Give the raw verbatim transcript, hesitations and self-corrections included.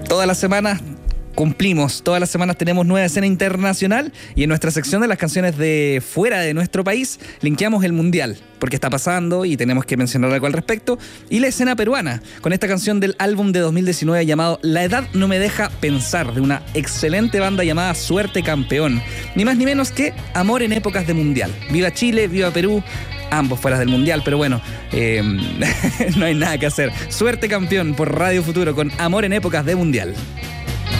todas las semanas cumplimos, todas las semanas tenemos nueva escena internacional y en nuestra sección de las canciones de fuera de nuestro país linkeamos el mundial, porque está pasando y tenemos que mencionar algo al respecto, y la escena peruana, con esta canción del álbum de dos mil diecinueve llamado La edad no me deja pensar, de una excelente banda llamada Suerte Campeón, ni más ni menos que Amor en épocas de mundial. Viva Chile, viva Perú, ambos fuera del mundial, pero bueno, eh, no hay nada que hacer. Suerte Campeón por Radio Futuro con Amor en épocas de mundial.